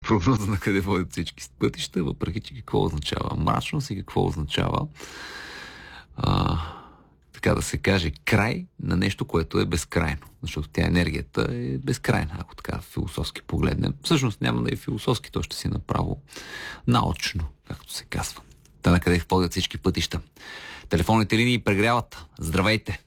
прогноза на къде водят всички пътища, въпреки че какво означава мрачност и какво означава така да се каже, край на нещо, което е безкрайно. Защото тя енергията е безкрайна, ако така философски погледнем. Всъщност няма да е философски, то ще си направо научно, както се казва. Та на къде водят всички пътища. Телефонните линии прегряват. Здравейте!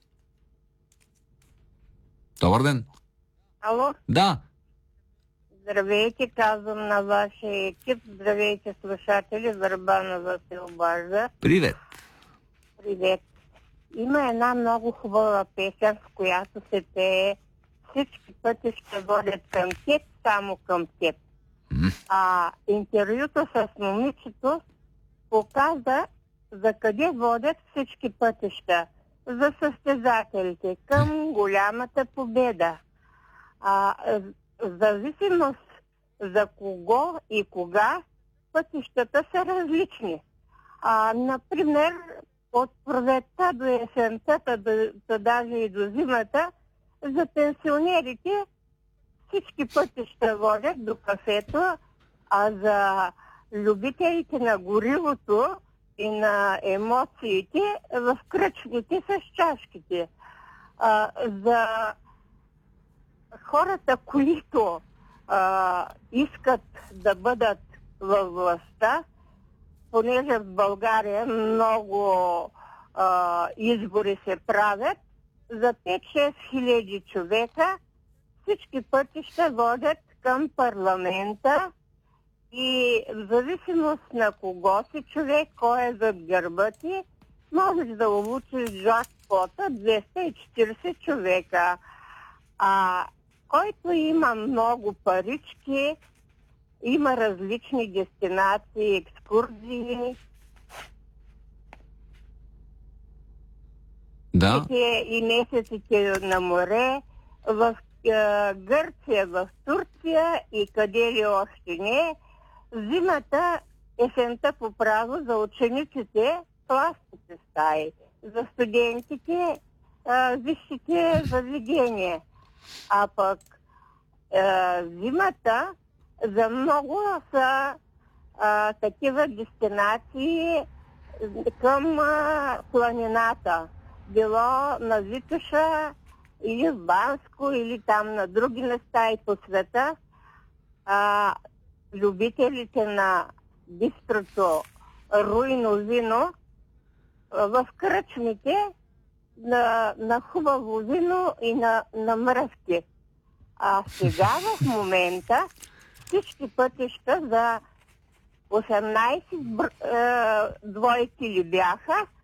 Добър ден! Ало? Да! Здравейте, казвам на вашия екип. Здравейте, слушатели. Върбана Васил Бажа. Привет! Привет. Има една много хубава песен, в която се пее "Всички пътища водят към теб, само към теб". Интервюто с момичето показа за къде водят всички пътища. За състезателите към голямата победа. В зависимост за кого и кога пътищата са различни. Например, от пролетта до есента, даже и до зимата, за пенсионерите всички пътища водят до кафето, а за любителите на горивото и на емоциите в кръчмите с чашките. За хората, които искат да бъдат във властта, понеже в България много избори се правят, за 5-6 хиляди човека всички пътища водят към парламента и в зависимост на кого си човек, кой е зад гърба ти, можеш да обучиш джакпота 240 човека. Който има много парички, има различни дестинации, екскурзии. Да. И месеците на море, в Гърция, в Турция и къде ли още не. Зимата, есента по право за учениците, класните стаи, за студентите, висшите заведения. А пък зимата за много са такива дестинации към планината. Било на Витоша или в Банско, или там на други места и по света. Любителите на бистрото руйно вино в кръчмите на хубаво вино и на мръвки. Сега в момента всички пътища за 18 двойки ли бяха,